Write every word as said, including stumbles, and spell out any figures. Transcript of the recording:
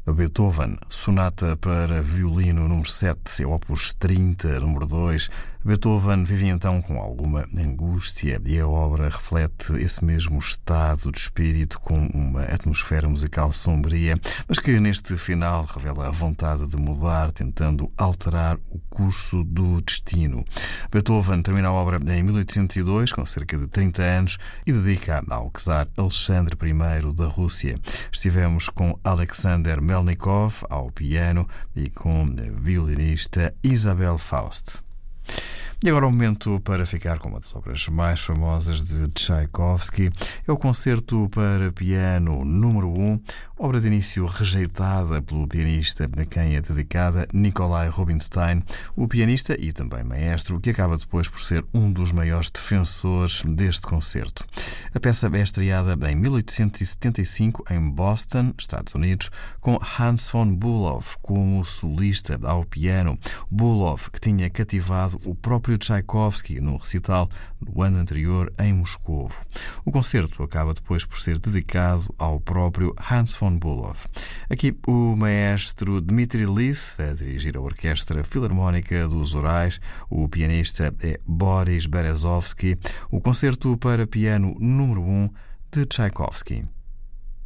Beethoven, Sonata para Violino número sete, opus trinta, número dois. Beethoven vivia então com alguma angústia e a obra reflete esse mesmo estado de espírito com uma atmosfera musical sombria, mas que neste final revela a vontade de mudar, tentando alterar o curso do destino. Beethoven termina a obra em mil oitocentos e dois, com cerca de trinta anos, e dedica ao czar Alexandre I da Rússia. Estivemos com Alexander Melnikov ao piano e com a violinista Isabel Faust. E agora o momento para ficar com uma das obras mais famosas de Tchaikovsky. É o Concerto para Piano número um, obra de início rejeitada pelo pianista a quem é dedicada, Nikolai Rubinstein, o pianista e também maestro, que acaba depois por ser um dos maiores defensores deste concerto. A peça é estreada em mil oitocentos e setenta e cinco em Boston, Estados Unidos, com Hans von Bülow como solista ao piano. Bülow, que tinha cativado o próprio Tchaikovsky num recital no ano anterior em Moscovo. O concerto acaba depois por ser dedicado ao próprio Hans von Bülow. Aqui o maestro Dmitri Lis vai dirigir a Orquestra Filarmónica dos Urais, o pianista é Boris Berezovsky, o Concerto para Piano número um de Tchaikovsky.